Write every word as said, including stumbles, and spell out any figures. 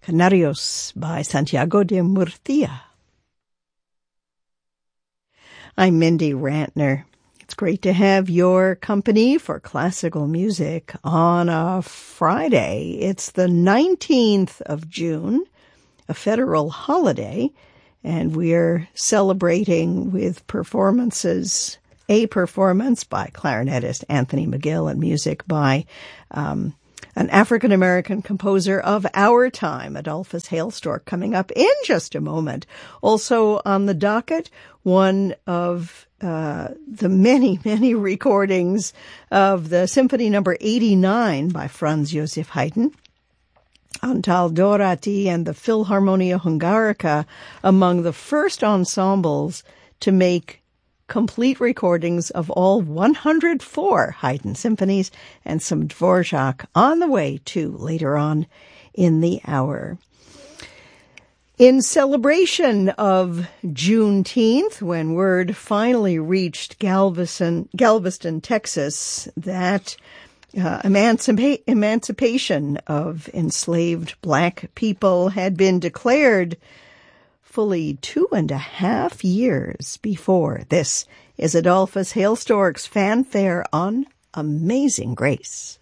Canarios by Santiago de Murcia. I'm Mindy Rantner. It's great to have your company for classical music on a Friday. It's the nineteenth of June, a federal holiday, and we're celebrating with performances, a performance by clarinetist Anthony McGill and music by um, an African-American composer of our time, Adolphus Hailstork, coming up in just a moment. Also on the docket, one of uh, the many, many recordings of the Symphony Number eighty-nine by Franz Josef Haydn. Antal Dorati and the Philharmonia Hungarica, among the first ensembles to make complete recordings of all one hundred four Haydn symphonies, and some Dvorak on the way, too, later on in the hour. In celebration of Juneteenth, when word finally reached Galveston, Galveston, Texas, that uh, emancipa- emancipation of enslaved black people had been declared fully two and a half years before. This is Adolphus Hailstork's fanfare on Amazing Grace.